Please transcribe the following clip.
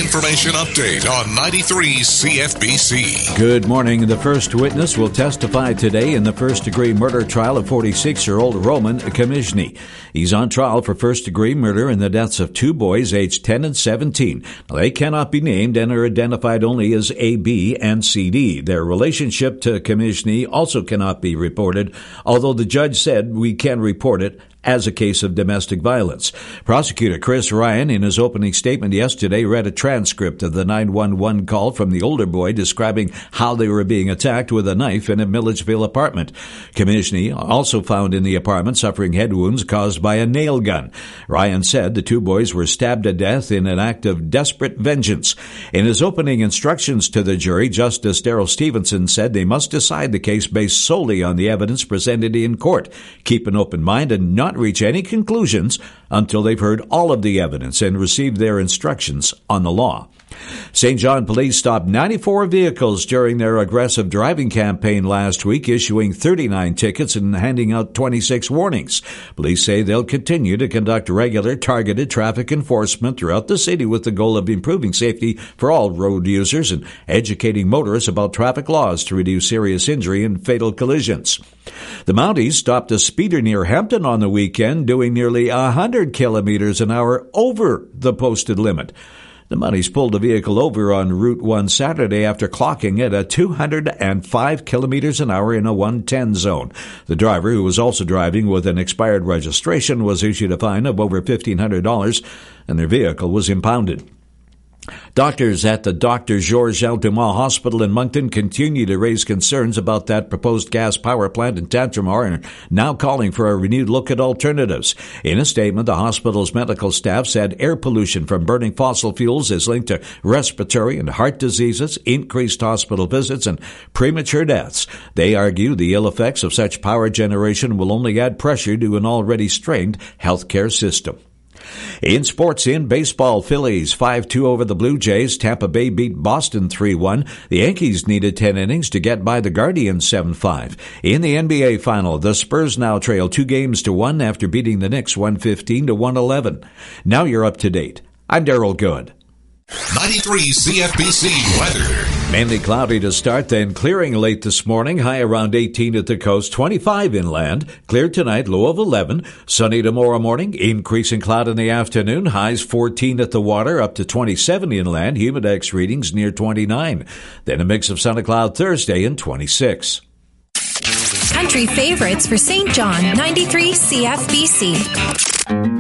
information update on 93 CFBC. Good morning. The first witness will testify today in the first-degree murder trial of 46-year-old Roman Kamizhny. He's on trial for first-degree murder in the deaths of two boys aged 10 and 17. They cannot be named and are identified only as A, B, and CD. Their relationship to Kamizhny also cannot be reported, although the judge said we can report it as a case of domestic violence. Prosecutor Chris Ryan, in his opening statement yesterday, read a transcript of the 911 call from the older boy describing how they were being attacked with a knife in a Milledgeville apartment. Kamizhny, also found in the apartment, suffering head wounds caused by a nail gun. Ryan said the two boys were stabbed to death in an act of desperate vengeance. In his opening instructions to the jury, Justice Darrell Stevenson said they must decide the case based solely on the evidence presented in court, keep an open mind, and not reach any conclusions until they've heard all of the evidence and received their instructions on the law. St. John police stopped 94 vehicles during their aggressive driving campaign last week, issuing 39 tickets and handing out 26 warnings. Police say they'll continue to conduct regular targeted traffic enforcement throughout the city with the goal of improving safety for all road users and educating motorists about traffic laws to reduce serious injury and fatal collisions. The Mounties stopped a speeder near Hampton on the weekend, doing nearly 100 kilometers an hour over the posted limit. The Mounties pulled the vehicle over on Route 1 Saturday after clocking it at 205 kilometers an hour in a 110 zone. The driver, who was also driving with an expired registration, was issued a fine of over $1,500, and their vehicle was impounded. Doctors at the Dr. Georges Altumois Hospital in Moncton continue to raise concerns about that proposed gas power plant in Tantramar and are now calling for a renewed look at alternatives. In a statement, the hospital's medical staff said air pollution from burning fossil fuels is linked to respiratory and heart diseases, increased hospital visits, and premature deaths. They argue the ill effects of such power generation will only add pressure to an already strained healthcare system. In sports, in baseball, Phillies 5-2 over the Blue Jays. Tampa Bay beat Boston 3-1. The Yankees needed 10 innings to get by the Guardians 7-5. In the NBA final, the Spurs now trail 2-1 after beating the Knicks 115-111. Now you're up to date. I'm Darrell Good. 93 CFBC weather. Mainly cloudy to start, then clearing late this morning. High around 18 at the coast, 25 inland. Clear tonight, low of 11. Sunny tomorrow morning, increasing cloud in the afternoon. Highs 14 at the water, up to 27 inland. Humidex readings near 29. Then a mix of sun and cloud Thursday and 26. Country favorites for St. John, 93 CFBC.